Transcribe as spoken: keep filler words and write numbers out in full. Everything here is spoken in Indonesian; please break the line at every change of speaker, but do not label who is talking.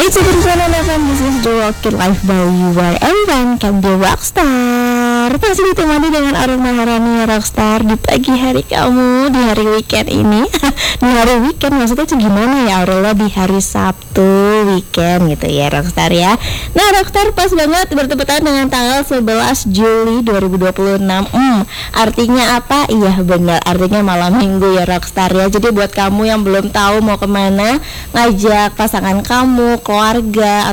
It's a different eleven. This is the Rocket Life by you, where everyone can be rockstar. Masih ditemani dengan Arul Maharani Rockstar di pagi hari kamu, di hari weekend ini. Di hari weekend maksudnya itu gimana ya Arul? Di hari Sabtu weekend gitu ya Rockstar ya. Nah Rockstar pas banget bertepatan dengan tanggal sebelas Juli dua ribu dua puluh enam. Hmm, artinya apa? Iya benar, artinya malam minggu ya Rockstar ya. Jadi buat kamu yang belum tahu mau kemana, ngajak pasangan kamu, keluarga